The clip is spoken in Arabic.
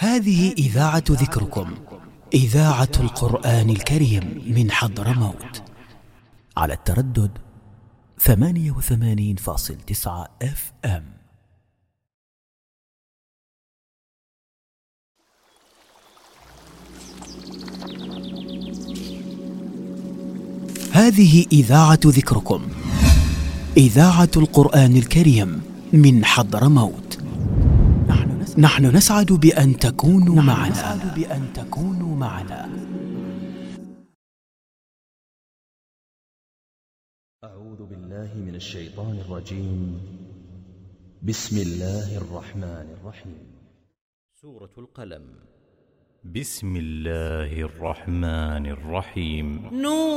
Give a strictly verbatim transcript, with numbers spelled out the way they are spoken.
هذه إذاعة ذكركم، إذاعة القرآن الكريم من حضرموت، على التردد ثمانية وثمانين فاصل تسعة اف ام. هذه إذاعة ذكركم، إذاعة القرآن الكريم من حضرموت. نحن نسعد بأن تكونوا معنا. نسعد بأن تكونوا معنا. أعوذ بالله من الشيطان الرجيم. بسم الله الرحمن الرحيم. سورة القلم. بسم الله الرحمن الرحيم. نون.